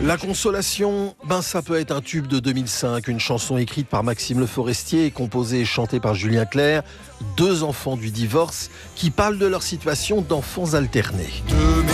La consolation, ça peut être un tube de 2005, une chanson écrite par Maxime Le Forestier et composée et chantée par Julien Clerc, 2 enfants du divorce qui parlent de leur situation d'enfants alternés.